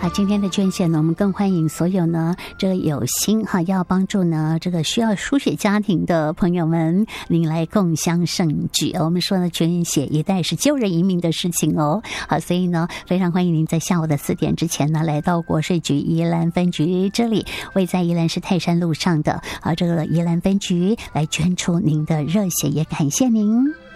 好，今天的捐献呢，我们更欢迎所有呢这个有心要帮助呢这个需要输血家庭的朋友们，您来共襄盛举。我们说呢，捐血一代是救人一命的事情哦。好，所以呢，非常欢迎您在下午的4点之前呢，来到国税局宜兰分局这里，位在宜兰市泰山路上的这个宜兰分局来捐出您的热血，也感谢您。